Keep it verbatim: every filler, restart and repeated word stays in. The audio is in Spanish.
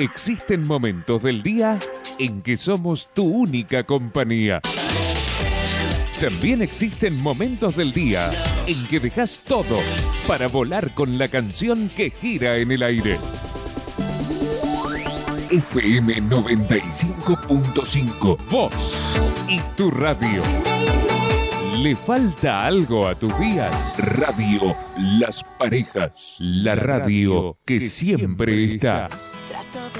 Existen momentos del día en que somos tu única compañía. También existen momentos del día en que dejas todo para volar con la canción que gira en el aire. F M noventa y cinco punto cinco, vos y tu radio. ¿Le falta algo a tus días? Radio Las Parejas, la radio que siempre está. Trato de